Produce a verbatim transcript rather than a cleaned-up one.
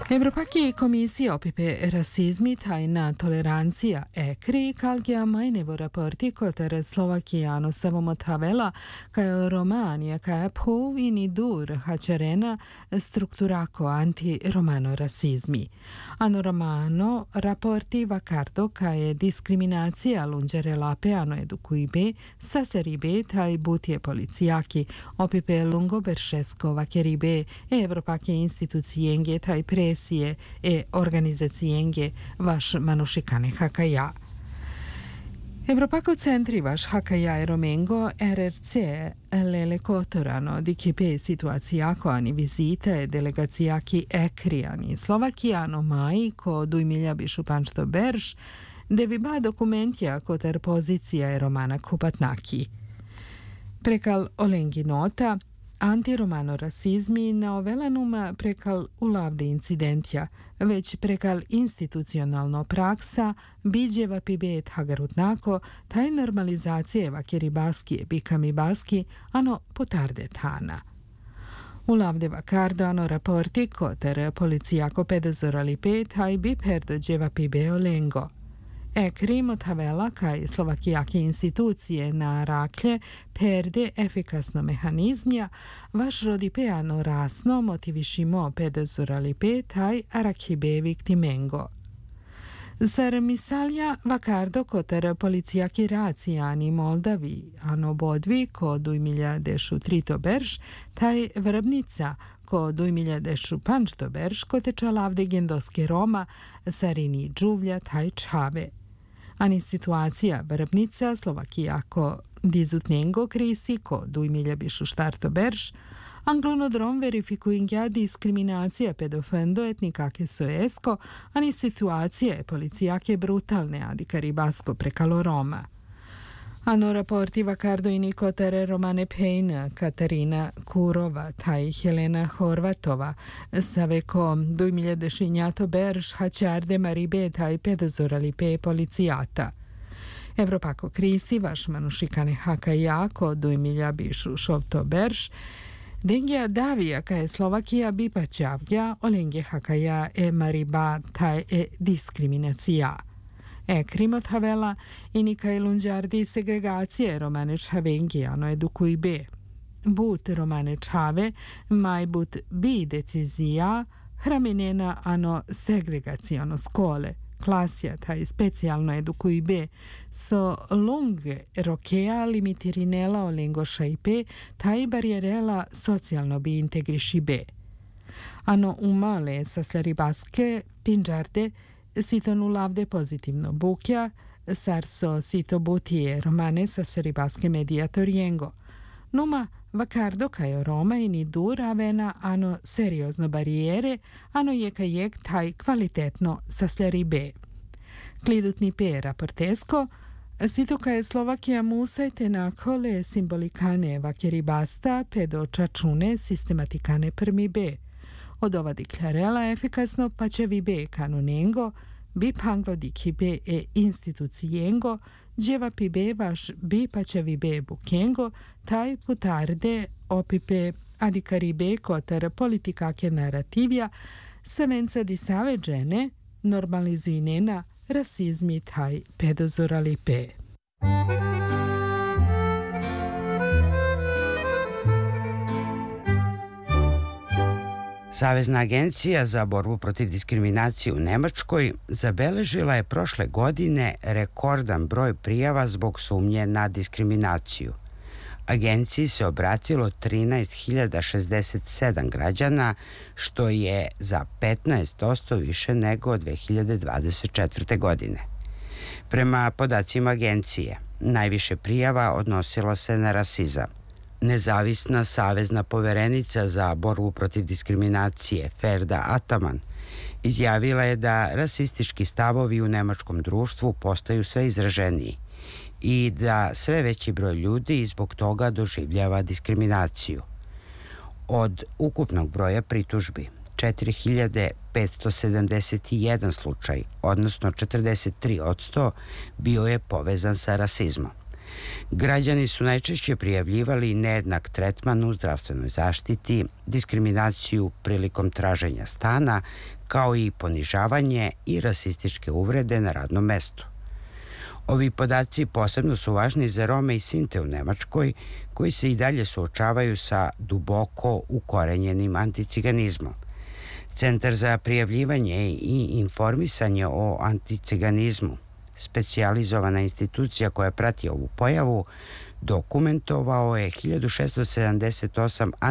Evropaki komisija opipe rasizmi tajna tolerancija ekri kalgia mainevo raporti koter Slovakiano savomotavela kaj Romania kaj povini dur hacerena strukturako anti-romano rasizmi. Ano romano raporti vakardo kaj diskriminacija lungere lapeano edukuibe saseribe taj butie policijaki opipe lungo beršesko vakeribe Evropaki institucijenge taj pres e organizacijenge vaš manušikane hakaja. Evropako centri vaš hakaja eromengo R R C lele kotorano dikipe situacijako ani vizite delegacijaki ekrijani Slovakijano mai ko dujmilja bišu pančto berš deviba dokumentja koter pozicija eromana kupatnaki. Prekal olengi nota antiromano rasizmi na ovelanuma prekal ulavde incidentja, već prekal institucionalno praksa biđeva pibet hagarutnako taj normalizacijeva kiribaski bikami baski ano potarde tana. Ulavde vakardo ano raporti koter policijako pedozorali pet taj bi perdođeva pibe olengo. Ekri motavela kaj Slovakijake institucije na raklje perde efikasno mehanizmja, vaš rodipeano rasno motivišimo pedozoralipe taj arakibe viktimengo. Sar misalja vakardo koter policijaki racijani Moldavi, ano bodvi ko dujmilja dešu trito berš, taj vrbnica ko dujmilja dešu pančto berš, ko teča lavde gendoske Roma, sarini džuvlja taj čave. Ani situacija vrbnica Slovakijako dizutnengo krisi ko dujmilja bišu štarto berš, anglonodrom verifikuingja diskriminacija pedofendo etnikake soesko, ani situacija policijake brutalne adikaribasko prekalo Roma. Ano raporti vakardo i nikotere Romane Pejna, Katarina Kurova, taj Helena Horvatova, saveko dujmilja dešinjato berš hačarde maribe taj pedozorali pe policijata. Evropako krisi vaš manušikane hakaja ko dujmilja bišu šovto berš, dengja davija kaj Slovakija bipa čavlja olenge hakaja e mariba taj e diskriminacija. Ekri motavela i nikaj lunđardi segregacije romane čavengi ano edukujbe. But romane čave, maj but bi decizija, hraminena ano segregacijono skole, klasija taj specijalno edukujbe, so longe rokea limitirinela o lengo šajpe, taj barjerela socijalno bi integrišibe. Ano umale saslaribaske pinđarde sito nulavde pozitivno bukja, sarso sito butije romane sa seribaske medijatorijengo. Numa vakardo kajo Roma i ni dur avena ano seriozno barijere, ano jeka jek taj kvalitetno sa seribe. Klidutni pe raportesko, sito kaje Slovakija musajte na kole simbolikane vakeribasta pedo čačune sistematikane prmibe. Od ova deklarela efikasno pa će vibe kanunengo, bi panglo dikibe e institucijengo, djeva pibe vaš bi pa će vibe bukengo, taj putarde opipe adikaribe kotar politikake narativja, savenca di save džene, normalizuinena rasizmi taj pedozoralipe. Savezna agencija za borbu protiv diskriminacije u Nemačkoj zabeležila je prošle godine rekordan broj prijava zbog sumnje na diskriminaciju. Agenciji se obratilo trinaest hiljada šezdeset sedam građana, što je za petnaest posto više nego dve hiljade dvadeset četvrte. godine. Prema podacima agencije, najviše prijava odnosilo se na rasizam. Nezavisna savezna poverenica za borbu protiv diskriminacije Ferda Ataman izjavila je da rasistički stavovi u nemačkom društvu postaju sve izraženiji i da sve veći broj ljudi zbog toga doživljava diskriminaciju. Od ukupnog broja pritužbi, četiri hiljade petsto sedamdeset jedan slučaj, odnosno četrdeset tri posto, bio je povezan sa rasizmom. Građani su najčešće prijavljivali nejednak tretman u zdravstvenoj zaštiti, diskriminaciju prilikom traženja stana, kao i ponižavanje i rasističke uvrede na radnom mestu. Ovi podaci posebno su važni za Rome i Sinte u Nemačkoj, koji se i dalje suočavaju sa duboko ukorenjenim anticiganizmom. Centar za prijavljivanje i informisanje o anticiganizmu, specijalizovana institucija koja prati ovu pojavu, dokumentovao je hiljadu šessto sedamdeset osam